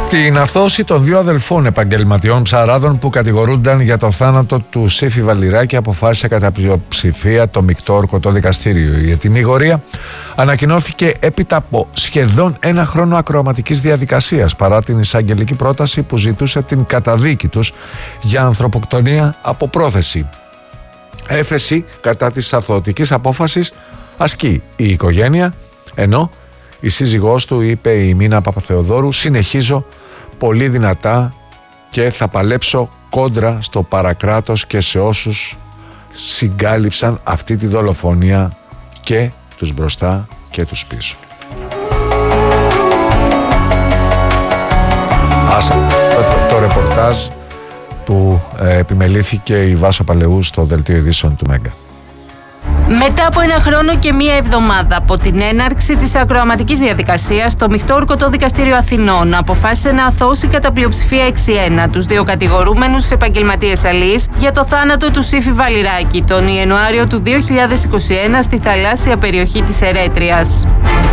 Την αθώωση των δύο αδελφών επαγγελματιών ψαράδων που κατηγορούνταν για το θάνατο του Σύφη Βαλιράκη αποφάσισε κατά πλειοψηφία το μεικτό ορκωτό δικαστήριο. Η ετυμηγορία ανακοινώθηκε έπειτα από σχεδόν ένα χρόνο ακροαματικής διαδικασίας παρά την εισαγγελική πρόταση που ζητούσε την καταδίκη τους για ανθρωποκτονία από πρόθεση. Έφεση κατά της αθωωτικής απόφασης ασκεί η οικογένεια, ενώ η σύζυγός του, είπε η Μίνα Παπαθεοδόρου, συνεχίζω πολύ δυνατά και θα παλέψω κόντρα στο παρακράτος και σε όσους συγκάλυψαν αυτή τη δολοφονία, και τους μπροστά και τους πίσω. Το ρεπορτάζ που επιμελήθηκε η Βάσο Παλαιού στο δελτίο ειδήσεων του Μέγκα. Μετά από ένα χρόνο και μία εβδομάδα από την έναρξη της ακροαματικής διαδικασίας, το μεικτό ορκωτό δικαστήριο Αθηνών αποφάσισε να αθώσει κατά πλειοψηφία 6-1 τους δύο κατηγορούμενους επαγγελματίες αλείς για το θάνατο του Σύφη Βαλιράκη τον Ιανουάριο του 2021 στη θαλάσσια περιοχή της Ερέτριας.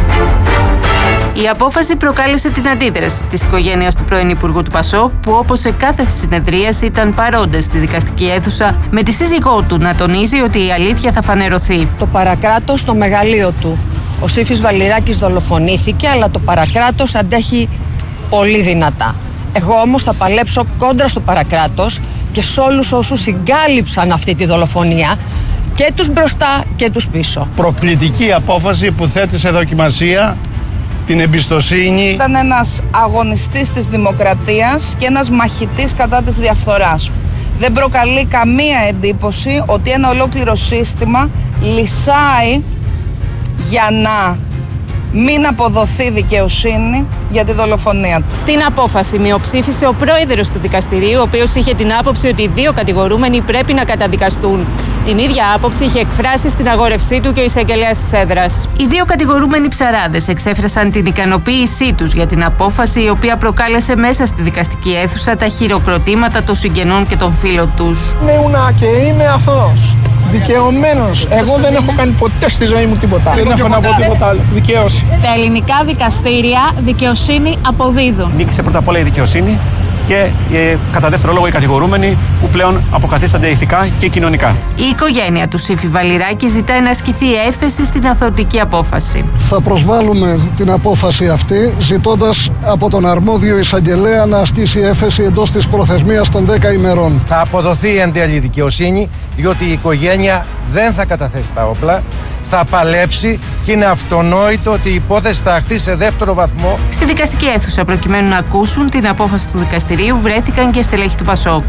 Η απόφαση προκάλεσε την αντίδραση της οικογένειας του πρώην Υπουργού του ΠΑΣΟΚ, που όπως σε κάθε συνεδρίαση ήταν παρόντες στη δικαστική αίθουσα, με τη σύζυγό του να τονίζει ότι η αλήθεια θα φανερωθεί. Το παρακράτος στο μεγαλείο του. Ο Σύφης Βαλιράκης δολοφονήθηκε, αλλά το παρακράτος αντέχει πολύ δυνατά. Εγώ όμως θα παλέψω κόντρα στο παρακράτος και σε όλους όσους συγκάλυψαν αυτή τη δολοφονία, και τους μπροστά και τους πίσω. Προκλητική απόφαση που θέτει σε δοκιμασία την εμπιστοσύνη. Ήταν ένας αγωνιστής της δημοκρατίας και ένας μαχητής κατά της διαφθοράς. Δεν προκαλεί καμία εντύπωση ότι ένα ολόκληρο σύστημα λυσάει για να μην αποδοθεί δικαιοσύνη για τη δολοφονία του. Στην απόφαση μειοψήφισε ο πρόεδρος του δικαστηρίου, ο οποίος είχε την άποψη ότι οι δύο κατηγορούμενοι πρέπει να καταδικαστούν. Την ίδια άποψη είχε εκφράσει στην αγόρευσή του και ο εισαγγελέας της έδρας. Οι δύο κατηγορούμενοι ψαράδες εξέφρασαν την ικανοποίησή τους για την απόφαση, η οποία προκάλεσε μέσα στη δικαστική αίθουσα τα χειροκροτήματα των συγγενών και των φίλων τους. Ήμουνα και είμαι αθώος. Δικαιωμένος. Εγώ δεν έχω κάνει ποτέ στη ζωή μου τίποτα. Δεν έχω να πω τίποτα άλλο. Δικαίωση. Τα ελληνικά δικαστήρια δικαιοσύνη αποδίδουν. Νίκησε πρώτα απ' όλα η δικαιοσύνη και κατά δεύτερο λόγο οι κατηγορούμενοι, που πλέον αποκαθίστανται ηθικά και κοινωνικά. Η οικογένεια του Σύφη Βαλιράκη ζητάει να ασκηθεί έφεση στην αθωωτική απόφαση. Θα προσβάλλουμε την απόφαση αυτή, ζητώντας από τον αρμόδιο εισαγγελέα να ασκήσει έφεση εντός της προθεσμίας των 10 ημερών. Θα αποδοθεί η εν τέλει δικαιοσύνη, διότι η οικογένεια δεν θα καταθέσει τα όπλα, θα παλέψει και είναι αυτονόητο ότι η υπόθεση θα αχθεί σε δεύτερο βαθμό. Στη δικαστική αίθουσα, προκειμένου να ακούσουν την απόφαση του δικαστηρίου, βρέθηκαν και στελέχη του ΠΑΣΟΚ.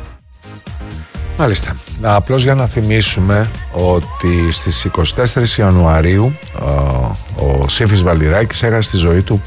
Μάλιστα. Απλώς για να θυμίσουμε ότι στις 24 Ιανουαρίου ο Σύφης Βαλιράκης έχασε τη ζωή του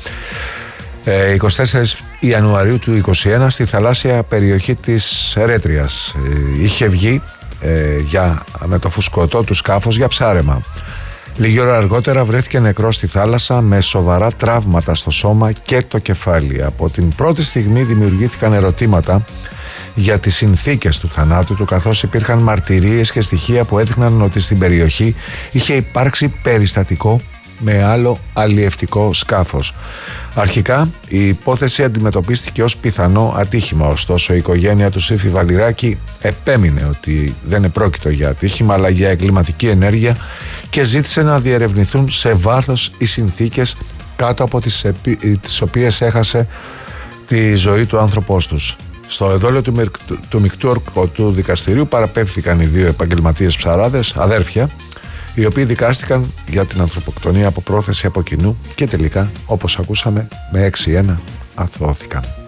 24 Ιανουαρίου του 2021 στη θαλάσσια περιοχή της Ερέτριας. Είχε βγει με το φουσκωτό του σκάφος για ψάρεμα. Λίγη ώρα αργότερα βρέθηκε νεκρός στη θάλασσα με σοβαρά τραύματα στο σώμα και το κεφάλι. Από την πρώτη στιγμή δημιουργήθηκαν ερωτήματα για τις συνθήκες του θανάτου του, καθώς υπήρχαν μαρτυρίες και στοιχεία που έδειχναν ότι στην περιοχή είχε υπάρξει περιστατικό με άλλο αλλιευτικό σκάφος. Αρχικά η υπόθεση αντιμετωπίστηκε ως πιθανό ατύχημα, ωστόσο η οικογένεια του Σύφη Βαλιράκη επέμεινε ότι δεν επρόκειτο για ατύχημα αλλά για εγκληματική ενέργεια και ζήτησε να διερευνηθούν σε βάθος οι συνθήκες κάτω από τις οποίες έχασε τη ζωή του άνθρωπός τους. Στο εδόλιο του μεικτού ορκωτού δικαστηρίου παραπέμφθηκαν οι δύο επαγγελματίες ψαράδες, αδέρφια, οι οποίοι δικάστηκαν για την ανθρωποκτονία από πρόθεση από κοινού και τελικά, όπως ακούσαμε, με 6-1 αθωώθηκαν.